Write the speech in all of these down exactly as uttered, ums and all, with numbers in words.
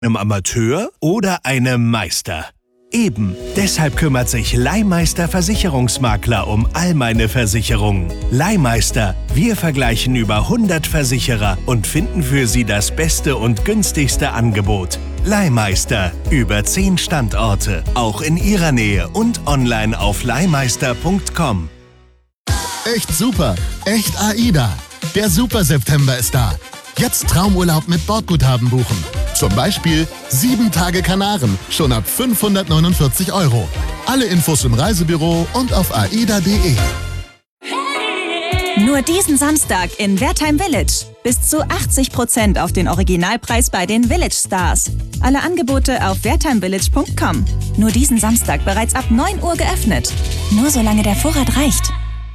Einem Amateur oder einem Meister? Eben, deshalb kümmert sich Leihmeister Versicherungsmakler um all meine Versicherungen. Leihmeister, wir vergleichen über hundert Versicherer und finden für Sie das beste und günstigste Angebot. Leihmeister, über zehn Standorte, auch in Ihrer Nähe und online auf leihmeister punkt com. Echt super, echt AIDA. Der Super September ist da. Jetzt Traumurlaub mit Bordguthaben buchen. Zum Beispiel sieben Tage Kanaren, schon ab fünfhundertneunundvierzig Euro. Alle Infos im Reisebüro und auf aida punkt de. Nur diesen Samstag in Wertheim Village. Bis zu achtzig Prozent auf den Originalpreis bei den Village Stars. Alle Angebote auf wertheim village punkt com. Nur diesen Samstag bereits ab neun Uhr geöffnet. Nur solange der Vorrat reicht.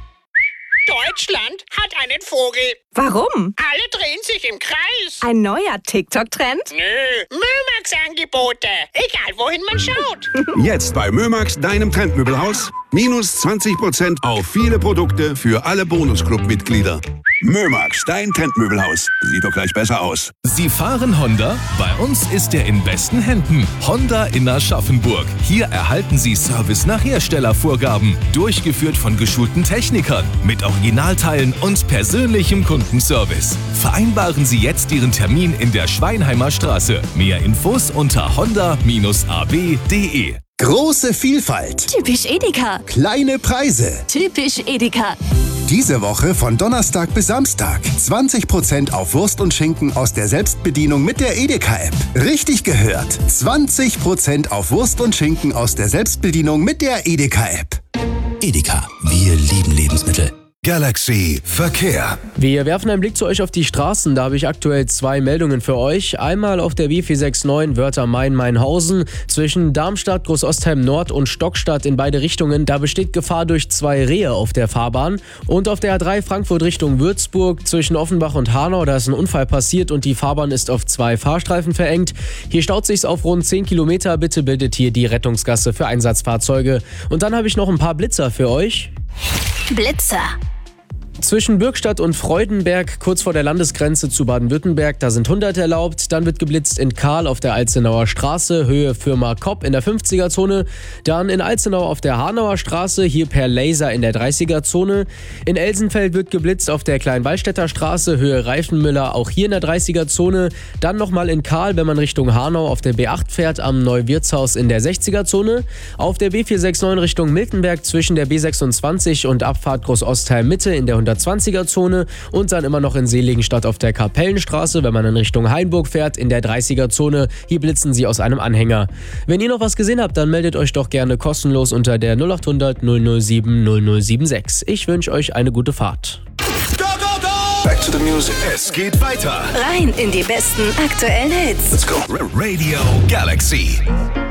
Deutschland hat einen Vogel. Warum? Alle drehen sich im Kreis. Ein neuer TikTok-Trend? Nö, Mömax-Angebote. Egal, wohin man schaut. Jetzt bei Mömax, deinem Trendmöbelhaus. Minus zwanzig Prozent auf viele Produkte für alle Bonusclub-Mitglieder. Mömax, dein Trendmöbelhaus. Sieht doch gleich besser aus. Sie fahren Honda? Bei uns ist er in besten Händen. Honda in Aschaffenburg. Hier erhalten Sie Service nach Herstellervorgaben. Durchgeführt von geschulten Technikern. Mit Originalteilen und persönlichem Kundenservice. Vereinbaren Sie jetzt Ihren Termin in der Schweinheimer Straße. Mehr Infos unter honda Bindestrich a b punkt de. Große Vielfalt. Typisch Edeka. Kleine Preise. Typisch Edeka. Diese Woche von Donnerstag bis Samstag. zwanzig Prozent auf Wurst und Schinken aus der Selbstbedienung mit der Edeka-App. Richtig gehört. zwanzig Prozent auf Wurst und Schinken aus der Selbstbedienung mit der Edeka-App. Edeka. Wir lieben Lebensmittel. Galaxy Verkehr. Wir werfen einen Blick zu euch auf die Straßen. Da habe ich aktuell zwei Meldungen für euch. Einmal auf der B vier sechs neun Wörther-Main-Mainhausen zwischen Darmstadt, Großostheim Nord und Stockstadt in beide Richtungen. Da besteht Gefahr durch zwei Rehe auf der Fahrbahn. Und auf der A drei Frankfurt Richtung Würzburg zwischen Offenbach und Hanau. Da ist ein Unfall passiert und die Fahrbahn ist auf zwei Fahrstreifen verengt. Hier staut sich's auf rund zehn Kilometer. Bitte bildet hier die Rettungsgasse für Einsatzfahrzeuge. Und dann habe ich noch ein paar Blitzer für euch. Blitzer. Zwischen Bürgstadt und Freudenberg, kurz vor der Landesgrenze zu Baden-Württemberg, da sind hundert erlaubt. Dann wird geblitzt in Kahl auf der Alzenauer Straße, Höhe Firma Kopp in der fünfziger-Zone. Dann in Alzenau auf der Hanauer Straße, hier per Laser in der dreißiger-Zone. In Elsenfeld wird geblitzt auf der Kleinwallstätter Straße, Höhe Reifenmüller, auch hier in der dreißiger-Zone. Dann nochmal in Kahl, wenn man Richtung Hanau auf der B acht fährt, am Neuwirtshaus in der sechziger-Zone. Auf der B vier sechs neun Richtung Miltenberg zwischen der B sechsundzwanzig und Abfahrt Großostheim Mitte in der hundertzwanziger-Zone und dann immer noch in Seligenstadt auf der Kapellenstraße, wenn man in Richtung Hainburg fährt, in der dreißiger-Zone. Hier blitzen sie aus einem Anhänger. Wenn ihr noch was gesehen habt, dann meldet euch doch gerne kostenlos unter der null acht hundert null null sieben null null sieben sechs. Ich wünsche euch eine gute Fahrt. Go, go, go! Back to the music. Es geht weiter. Rein in die besten aktuellen Hits. Let's go. Radio Galaxy.